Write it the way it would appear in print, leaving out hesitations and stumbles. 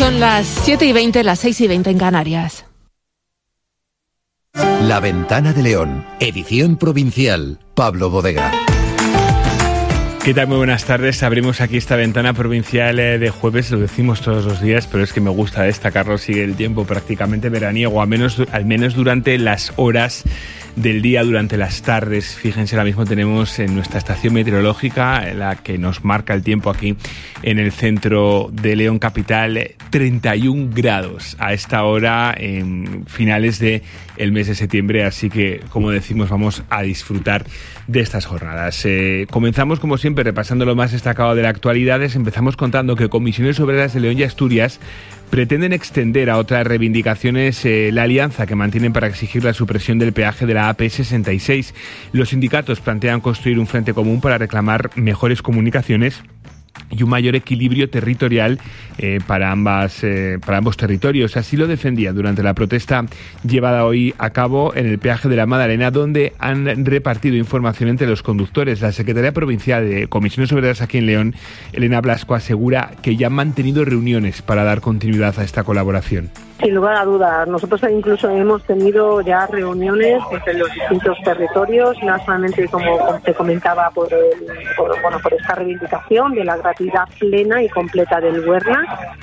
Son las 7:20, las 6:20 en Canarias. La Ventana de León, edición provincial, Pablo Bodega. ¿Qué tal? Muy buenas tardes. Abrimos aquí esta ventana provincial de jueves, lo decimos todos los días, pero es que me gusta destacarlo, sigue el tiempo prácticamente veraniego, al menos durante las horas del día, durante las tardes. Fíjense, ahora mismo tenemos en nuestra estación meteorológica, la que nos marca el tiempo aquí en el centro de León capital, 31 grados a esta hora en finales del mes de septiembre, así que, como decimos, vamos a disfrutar de estas jornadas. Comenzamos, como siempre, repasando lo más destacado de la actualidad. Empezamos contando que Comisiones Obreras de León y Asturias pretenden extender a otras reivindicaciones la alianza que mantienen para exigir la supresión del peaje de la AP66. Los sindicatos plantean construir un frente común para reclamar mejores comunicaciones y un mayor equilibrio territorial para ambos territorios. Así lo defendía durante la protesta llevada hoy a cabo en el peaje de la Madalena, donde han repartido información entre los conductores. La Secretaría Provincial de Comisiones Obreras aquí en León, Elena Blasco, asegura que ya han mantenido reuniones para dar continuidad a esta colaboración. Sin lugar a dudas, nosotros incluso hemos tenido ya reuniones entre los distintos territorios, no solamente, como te comentaba, por esta reivindicación de la gratuidad plena y completa del Huerna,